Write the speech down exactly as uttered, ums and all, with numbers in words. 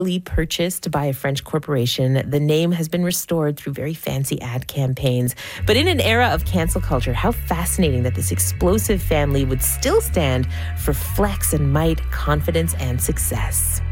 purchased by a French corporation, the name has been restored through very fancy ad campaigns. But in an era of cancel culture, how fascinating that this explosive family would still stand for flex and might, confidence and success.